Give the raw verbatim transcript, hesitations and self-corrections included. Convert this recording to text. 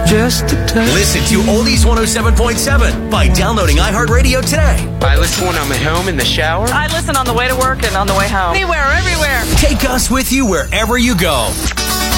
just a touch. Listen to Oldies one oh seven point seven by downloading iHeartRadio today. I listen when I'm at home in the shower. I listen on the way to work and on the way home. Anywhere, everywhere. Take us with you wherever you go.